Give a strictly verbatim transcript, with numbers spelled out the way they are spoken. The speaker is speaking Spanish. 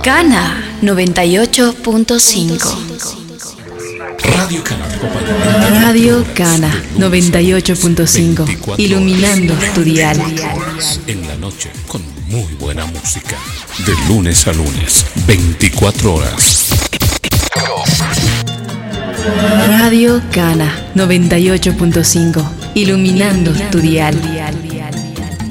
Cana noventa y ocho punto cinco. Radio Cana te acompaña. Radio Cana noventa y ocho punto cinco. Iluminando tu dial. En la noche con muy buena música. De lunes a lunes, veinticuatro horas. Radio Cana noventa y ocho punto cinco. Iluminando tu dial.